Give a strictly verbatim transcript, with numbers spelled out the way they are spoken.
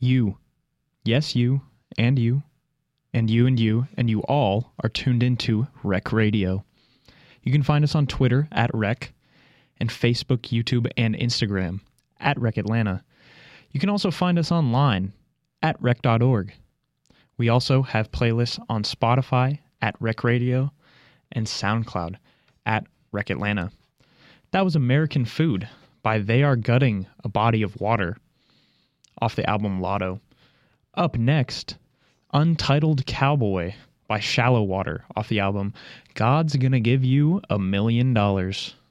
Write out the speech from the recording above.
You, yes, you, and you, and you and you, and you all are tuned into Rec Radio. You can find us on Twitter at Rec, and Facebook, YouTube, and Instagram at Rec Atlanta. You can also find us online at rec dot org. We also have playlists on Spotify at Rec Radio and SoundCloud at Rec Atlanta. That was American Food by They Are Gutting a Body of Water off the album Lotto. Up next, Untitled Cowboy by Shallow Water off the album God's Gonna Give You a Million Dollars.